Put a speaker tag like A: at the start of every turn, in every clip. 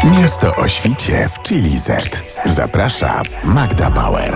A: Miasto o świcie w Chili Z. Zaprasza Magda Bauer.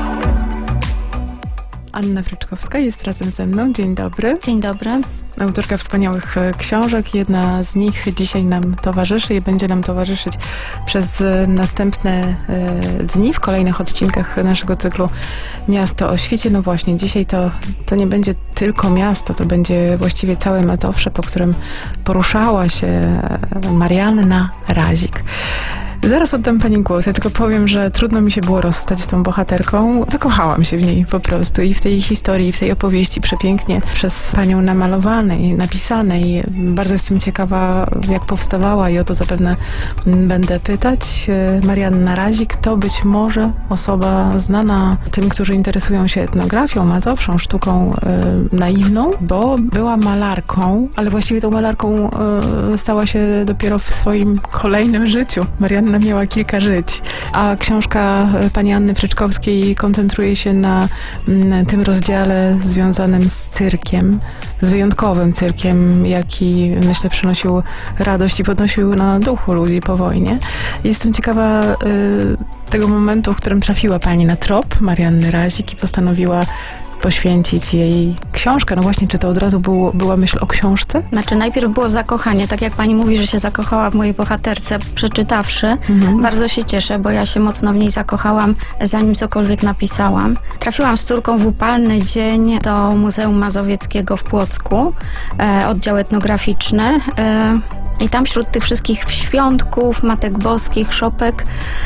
B: Anna Fryczkowska jest razem ze mną. Dzień dobry.
C: Dzień dobry.
B: Autorka wspaniałych książek. Jedna z nich dzisiaj nam towarzyszy i będzie nam towarzyszyć przez następne dni w kolejnych odcinkach naszego cyklu Miasto o świcie. No właśnie, dzisiaj to nie będzie tylko miasto, to będzie właściwie całe Mazowsze, po którym poruszała się Marianna Razik. Zaraz oddam pani głos, ja tylko powiem, że trudno mi się było rozstać z tą bohaterką. Zakochałam się w niej po prostu i w tej historii, w tej opowieści przepięknie przez panią namalowanej, napisanej. Bardzo jestem ciekawa, jak powstawała i o to zapewne będę pytać. Marianna Razik to być może osoba znana tym, którzy interesują się etnografią, mazowszą, sztuką naiwną, bo była malarką, ale właściwie tą malarką stała się dopiero w swoim kolejnym życiu. Marianna miała kilka żyć, a książka pani Anny Fryczkowskiej koncentruje się na tym rozdziale związanym z cyrkiem, z wyjątkowym cyrkiem, jaki, myślę, przynosił radość i podnosił na duchu ludzi po wojnie. Jestem ciekawa tego momentu, w którym trafiła pani na trop Marianny Razik i postanowiła poświęcić jej książkę. No właśnie, czy to od razu była myśl o książce?
C: Znaczy, najpierw było zakochanie. Tak jak pani mówi, że się zakochała w mojej bohaterce, przeczytawszy. Bardzo się cieszę, bo ja się mocno w niej zakochałam, zanim cokolwiek napisałam. Trafiłam z córką w upalny dzień do Muzeum Mazowieckiego w Płocku, oddział etnograficzny. I tam wśród tych wszystkich świątków, matek boskich, szopek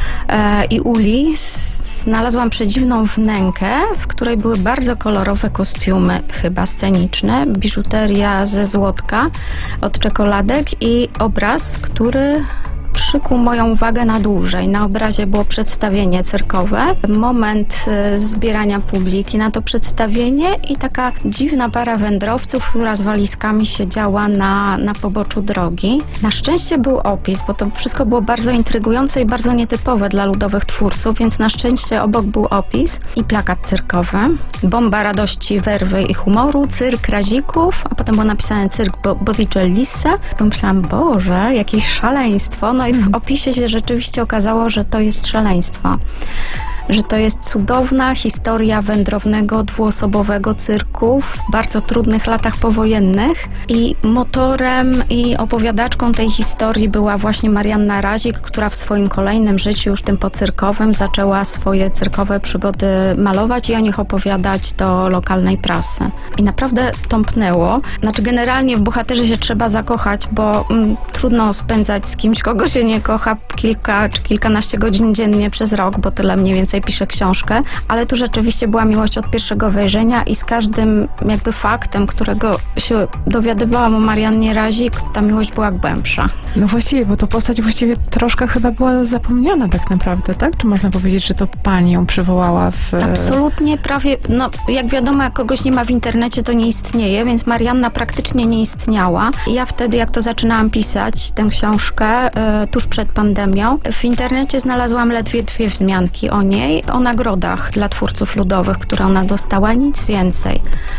C: i uli znalazłam przedziwną wnękę, w której były bardzo kolorowe kostiumy, chyba sceniczne, biżuteria ze złotka od czekoladek i obraz, który przykuł moją uwagę na dłużej. Na obrazie było przedstawienie cyrkowe, moment zbierania publiki na to przedstawienie i taka dziwna para wędrowców, która z walizkami siedziała na poboczu drogi. Na szczęście był opis, bo to wszystko było bardzo intrygujące i bardzo nietypowe dla ludowych twórców, więc na szczęście obok był opis i plakat cyrkowy. Bomba radości, werwy i humoru, cyrk Razików, a potem było napisane cyrk Botticellisse. Pomyślałam, Boże, jakieś szaleństwo. No i w opisie się rzeczywiście okazało, że to jest szaleństwo. Że to jest cudowna historia wędrownego, dwuosobowego cyrku w bardzo trudnych latach powojennych i motorem i opowiadaczką tej historii była właśnie Marianna Razik, która w swoim kolejnym życiu, już tym pocyrkowym, zaczęła swoje cyrkowe przygody malować i o nich opowiadać do lokalnej prasy. I naprawdę tąpnęło. Znaczy, generalnie w bohaterze się trzeba zakochać, bo trudno spędzać z kimś, kogo się nie kocha, kilka czy kilkanaście godzin dziennie przez rok, bo tyle mniej więcej piszę książkę, ale tu rzeczywiście była miłość od pierwszego wejrzenia i z każdym jakby faktem, którego się dowiadywałam o Mariannie Razik, ta miłość była głębsza.
B: No właściwie, bo to postać właściwie troszkę chyba była zapomniana tak naprawdę, tak? Czy można powiedzieć, że to pani ją przywołała w...
C: Absolutnie, prawie, no jak wiadomo, jak kogoś nie ma w internecie, to nie istnieje, więc Marianna praktycznie nie istniała. I ja wtedy, jak to zaczynałam pisać, tę książkę, tuż przed pandemią, w internecie znalazłam ledwie 2 wzmianki o niej, o nagrodach dla twórców ludowych, które ona dostała, nic więcej.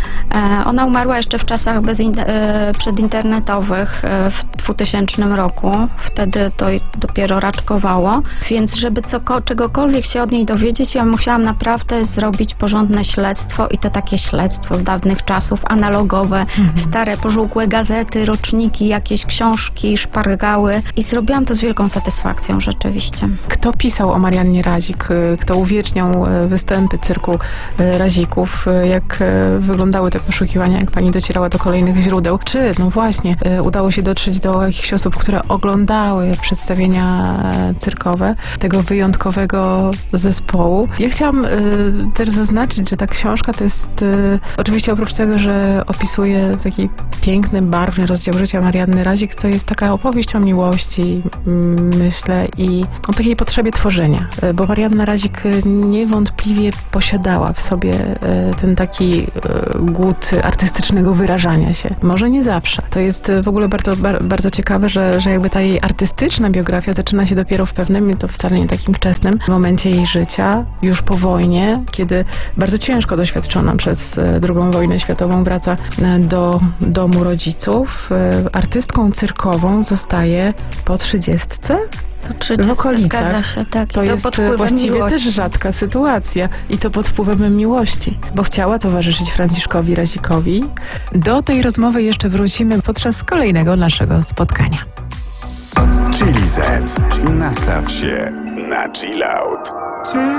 C: Ona umarła jeszcze w czasach przedinternetowych w 2000 roku. Wtedy to dopiero raczkowało. Więc żeby czegokolwiek się od niej dowiedzieć, ja musiałam naprawdę zrobić porządne śledztwo i to takie śledztwo z dawnych czasów, analogowe, stare, pożółkłe gazety, roczniki, jakieś książki, szpargały i zrobiłam to z wielką satysfakcją rzeczywiście.
B: Kto pisał o Mariannie Razik? Kto uwieczniał występy cyrku Razików? Jak wyglądały te poszukiwania, jak pani docierała do kolejnych źródeł? Czy, no właśnie, udało się dotrzeć do jakichś osób, które oglądały przedstawienia cyrkowe tego wyjątkowego zespołu? Ja chciałam też zaznaczyć, że ta książka to jest oczywiście oprócz tego, że opisuje taki piękny, barwny rozdział życia Marianny Razik, to jest taka opowieść o miłości, myślę, i o takiej potrzebie tworzenia, bo Marianna Razik niewątpliwie posiadała w sobie ten taki głód artystycznego wyrażania się. Może nie zawsze. To jest w ogóle bardzo, bardzo ciekawe, że jakby ta jej artystyczna biografia zaczyna się dopiero w pewnym, to wcale nie takim wczesnym momencie jej życia, już po wojnie, kiedy bardzo ciężko doświadczona przez II wojnę światową wraca do domu rodziców. Artystką cyrkową zostaje po 30.
C: Po 30
B: w okolicach.
C: zgadza się, tak.
B: To
C: I
B: jest
C: pod wpływem
B: właściwie
C: miłości.
B: też rzadka sytuacja. I to pod wpływem miłości, bo chciała towarzyszyć Franciszkowi Razikowi. Do tej rozmowy jeszcze wrócimy podczas kolejnego naszego spotkania.
A: Chili Z. Nastaw się na chill out.